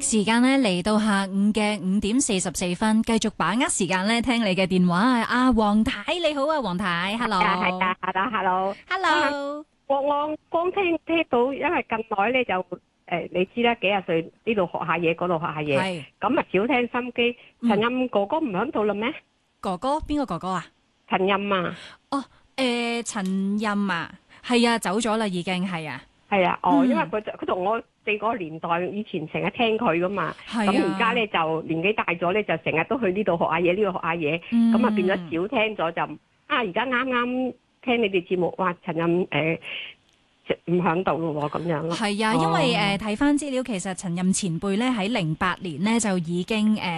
時間咧嚟到下午嘅5:44，繼續把握時間咧聽你嘅電話啊！阿黃太你好啊，黃太 ，hello， 係啊 hello， 我光聽到，因為近來咧就你知啦，幾廿歲呢度學下嘢，嗰度學下嘢， 係咁啊少聽心機。陳任哥哥唔喺度啦咩？ 哥哥邊個哥哥啊？ 陳任啊， 哦，陳任啊，係啊，走咗啦，已經係啊， 係啊，因為佢同我哋嗰個年代以前成日聽佢噶嘛，咁而家咧就年紀大咗咧，就成日都去呢度學下嘢，呢度學下嘢，咁啊變咗少聽咗就而家啱啱聽你哋節目，哇！陳任唔響度咯喎，咁樣咯。 係啊，因為睇翻資料，其實陳任前輩咧喺08年咧就已經